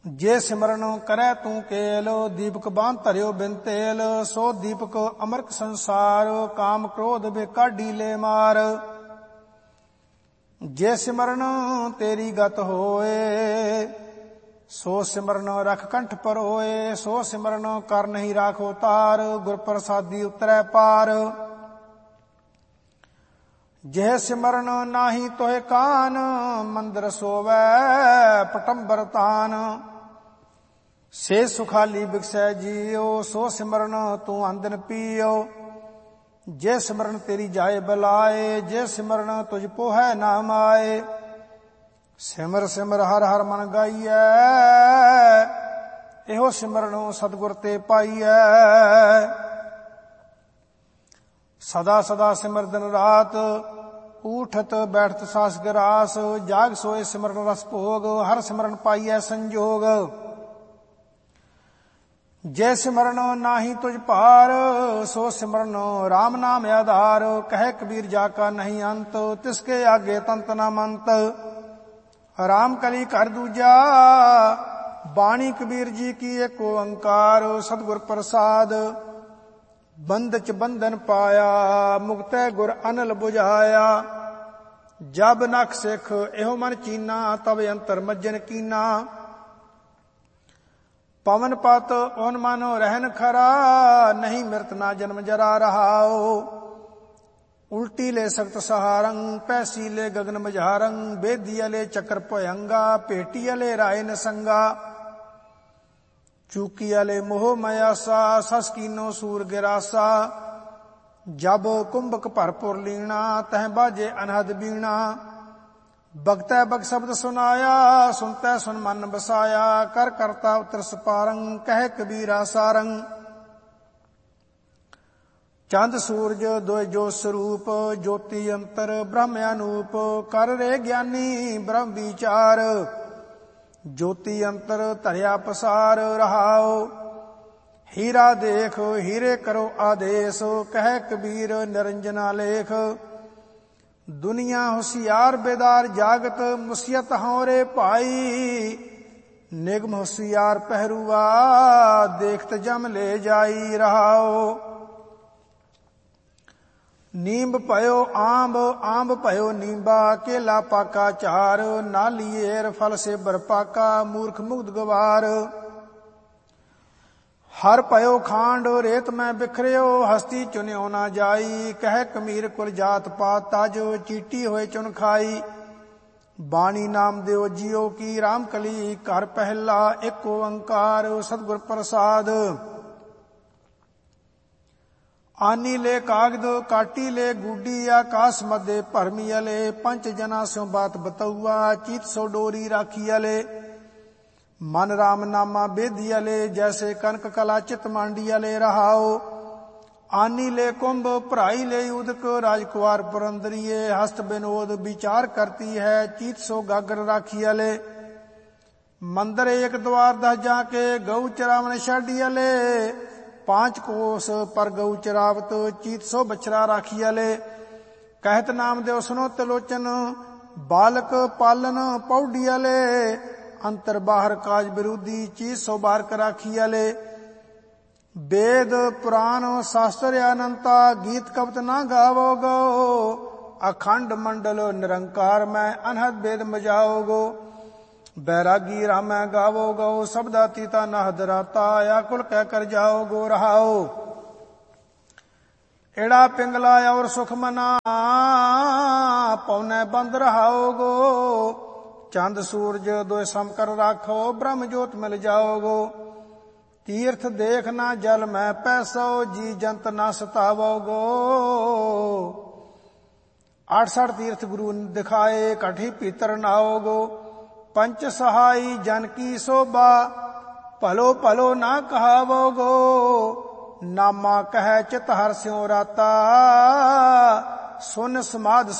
ਜੇ ਸਿਮਰਨ ਕਰੈ ਤੂੰ ਕੇਲ, ਦੀਪਕ ਬਾਂਧ ਧਰਿਓ ਬਿਨ ਤੇਲ। ਸੋ ਦੀਪਕ ਅਮਰਕ ਸੰਸਾਰ, ਕਾਮ ਕ੍ਰੋਧ ਵੇ ਕਾਢੀ ਲੈ ਮਾਰ। ਜੇ ਸਿਮਰਨ ਤੇਰੀ ਗਤ ਹੋਏ, ਸੋ ਸਿਮਰਨ ਰਖ ਕੰਠ ਪਰੋਏ। ਸੋ ਸਿਮਰਨ ਕਰ ਨਹੀਂ ਰਾਖੋ ਤਾਰ, ਗੁਰ ਪ੍ਰਸਾਦੀ ਉਤਰੈ ਪਾਰ। ਜੇ ਸਿਮਰਨ ਨਾਹੀ ਤੋਹਿ ਕਾਨ, ਮੰਦਰ ਸੋਵੈ ਪਟੰਬਰ ਤਾਨ। ਸੇ ਸੁਖਾਲੀ ਬਿਕਸੈ ਜੀਉ, ਸੋ ਸਿਮਰਨ ਤੂੰ ਅੰਦਨ ਪੀਓ। ਜੇ ਸਿਮਰਨ ਤੇਰੀ ਜਾਏ ਬਲਾਏ, ਜੇ ਸਿਮਰਨ ਤੁਝ ਪੋਹੈ ਨਾਮ ਆਏ। ਸਿਮਰ ਸਿਮਰ ਹਰ ਹਰ ਮਨ ਗਾਈਐ, ਇਹੋ ਸਿਮਰਨ ਸਤਿਗੁਰ ਤੇ ਪਾਈਐ। ਸਦਾ ਸਦਾ ਸਿਮਰ ਦਿਨ ਰਾਤ, ਊਠਤ ਬੈਠਤ ਸਾਸ ਗਰਾਸ। ਜਾਗ ਸੋਏ ਸਿਮਰਨ ਰਸ ਭੋਗ, ਹਰ ਸਿਮਰਨ ਪਾਈਐ ਸੰਜੋਗ। ਜੇ ਸਿਮਰਨ ਨਾਹੀ ਤੁਝ ਭਾਰ, ਸੋ ਸਿਮਰਨ ਰਾਮ ਨਾਮ ਆਧਾਰ। ਕਹਿ ਕਬੀਰ ਜਾ ਕਾ ਨਹੀਂ ਅੰਤ, ਤਿਸਕੇ ਆਗੇ ਤੰਤ ਨਾ ਮੰਤ। ਰਾਮ ਕਲੀ ਘਰ ਦੂਜਾ, ਬਾਣੀ ਕਬੀਰ ਜੀ ਕੀ ਏਕ ਓੰਕਾਰ। ਸਤਿਗੁਰ ਪ੍ਰਸਾਦ ਬੰਧ ਚ ਬੰਧਨ ਪਾਇਆ, ਮੁਕਤੈ ਗੁਰ ਅਨਲ ਬੁਝਾਇਆ। ਜਬ ਨਖ ਸਿਖ ਇਹੋ ਮਨ ਚੀਨਾ, ਤਬ ਅੰਤਰ ਮੱਜਨ ਕੀਨਾ। ਪਵਨ ਪਤ ਓਨ ਮਾਨੋ ਰਹਿਨ ਖਰਾ, ਨਹੀਂ ਮਿਰਤ ਨਾ ਜਨਮ ਜਰਾ ਰਹਾਓ। ਉਲਟੀ ਲੈ ਸਖਤ ਸਹਾਰੰ, ਪੈਸੀ ਲੈ ਗਗਨ ਮਝਾਰੰ। ਬੇਦੀ ਲੈ ਚੱਕਰ ਭਯੰਗਾ, ਭੇਟੀ ਲੈ ਰਾਏ ਨਸੰਗਾ। ਚੂਕੀ ਲੈ ਮੋਹ ਮਯਾਸਾ, ਸਸ ਕੀਨੋ ਸੂਰ ਗਿਰਾਸਾ। ਜਬ ਕੁੰਭਕ ਭਰਪੁਰ ਲੀਣਾ, ਤਹ ਬਾਜੇ ਅਨਹਦ ਬੀਣਾ। ਬਗਤੈ ਬਗ ਸ਼ਬਦ ਸੁਨਾਇਆ, ਸੁਨਤੈ ਸੁਨ ਮਨ ਬਸਾਇਆ। ਕਰ ਕਰਤਾ ਉਤਰ ਸਪਾਰੰ, ਕਹਿ ਕਬੀਰਾ ਸਾਰੰ। ਚੰਦ ਸੂਰਜ ਦੋਇ ਜੋ ਸਰੂਪ, ਜੋਤੀ ਅੰਤਰ ਬ੍ਰਹਮ ਅਨੂਪ। ਕਰ ਰੇ ਗਿਆਨੀ ਬ੍ਰਹਮ ਵਿਚਾਰ, ਜੋਤੀ ਅੰਤਰ ਧਰਿਆ ਪਸਾਰ ਰਹਾਓ। ਹੀਰਾ ਦੇਖ ਹੀਰੇ ਕਰੋ ਆਦੇਸ, ਕਹਿ ਕਬੀਰ ਨਿਰੰਜਨਾ ਲੇਖ। ਦੁਨੀਆ ਹੁਸ਼ਿਆਰ ਬੇਦਾਰ ਜਾਗਤ, ਮੁਸੀਅਤ ਹਉਰੇ ਭਾਈ। ਨਿਗਮ ਹੁਸ਼ਿਆਰ ਪਹਿਰੂਆ, ਦੇਖਤ ਜਮ ਲੈ ਜਾਈ ਰਹਾਓ। ਨੀਂਬ ਭਇਓ ਆਂਬ, ਆਂਬ ਭਇਓ ਨੀਂਬਾ। ਕੇਲਾ ਪਾਕਾ ਚਾਰ, ਨਾਲੀਏਰ ਫਲ ਸੇਬਰ ਪਾਕਾ। ਮੂਰਖ ਮੁਗਧ ਗਵਾਰ। ਹਰ ਭਇਓ ਖਾਂਡ, ਰੇਤ ਮੈਂ ਬਿਖਰਿਓ। ਹਸਤੀ ਚੁਨਿਓ ਨਾ ਜਾਈ, ਕਹਿ ਕਮੀਰ ਕੁਲ ਜਾਤ ਪਾਤ ਤਜ। ਚੀਟੀ ਹੋਏ ਚੁਨ ਖਾਈ। ਬਾਣੀ ਨਾਮ ਦਿਓ ਜੀਓ ਕੀ, ਰਾਮ ਕਲੀ ਘਰ ਪਹਿਲਾ ਏਕ ਓੰਕਾਰ। ਸਤਿਗੁਰ ਪ੍ਰਸਾਦ ਆਨੀ ਲੈ ਕਾਗਦ, ਕਾਟੀ ਲੈ ਗੂਡੀ। ਆਕਾਸ ਮਧੇ ਭਰਮੀ ਅਲੇ, ਪੰਚ ਜਨਾ ਸਿਉ ਬਾਤ ਬਤਉਆ। ਚੀਤ ਸੋ ਡੋਰੀ ਰਾਖੀ ਅਲੇ। ਮਨ ਰਾਮ ਨਾਮਾ ਬੇਦੀ ਅਲੇ, ਜੈਸੇ ਕਨਕ ਕਲਾ ਚਿਤ ਮਾਂਡੀ ਅਲੇ ਰਹਾਓ। ਆਨੀ ਲੈ ਕੁੰਭ, ਭਰਾਈ ਲੈ ਉਦਕ। ਰਾਜकुमार पुरंदरिये, हस्त विनोद विचार करती है। चीत सो गागर राखी अले। मंदिर एक द्वार 10 जाके, गऊ चरावन छाडी अले। 5 कोस पर गऊ चरावत, चीत सो बछरा राखी अले। कहत नाम देव सुनो तिलोचन, बालक पालन पौडी अले। अंतर बाहर काज विरोधी, चीत सो बारक राखी अले। वेद पुराण शास्त्र अनंता, गीत कवत ना गावो गो। अखंड मंडल निरंकार में, अनहद वेद मजाओ। बैरागी राम गावो गो, शब्दातीता नहद राता। आकुल कह कर जाओ गो रहाओ। एड़ा पिंगला और सुख मना, पौने बंद रहाओ गो। चंद सूरज दो सम कर राखो, ब्रह्म जोत मिल जाओ गो। तीर्थ देखना जल में पैसो, जी जंत ना सतावो गो। 68 तीर्थ गुरु दिखाए, कठी पीतर नाओ गो। पंच सहाई जन की शोभा, भलो भलो ना कहावो गो। नामा कह चित हर स्यों राता, सुन समाध